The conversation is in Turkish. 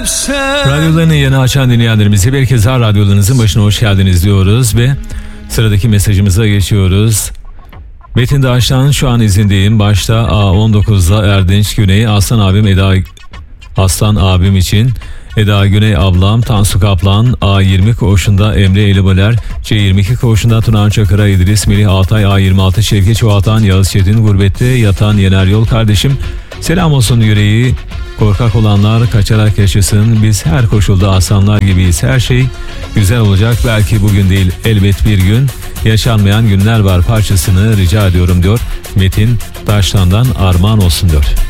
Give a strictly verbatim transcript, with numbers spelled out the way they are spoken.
Radyolarını yeni açan dinleyenlerimize bir kez daha radyolarınızın başına hoş geldiniz diyoruz ve sıradaki mesajımıza geçiyoruz. Metin Dağış'tan şu an izindeyim. Başta A on dokuz'da Erdinç Güney, Aslan abim Eda Aslan abim için Eda Güney ablam, Tansu Kaplan, A yirmi koğuşunda Emre Elibaler, C yirmi iki koğuşunda Tunan Çakır'a, İdris Melih Altay, A yirmi altı Şevket Çoğatan, Yağız Çetin, gurbette yatan Yener Yol kardeşim. Selam olsun yüreği, korkak olanlar kaçarak yaşasın, biz her koşulda aslanlar gibiyiz, her şey güzel olacak, belki bugün değil elbet bir gün, yaşanmayan günler var parçasını rica ediyorum diyor. Metin Taşlan'dan armağan olsun diyor.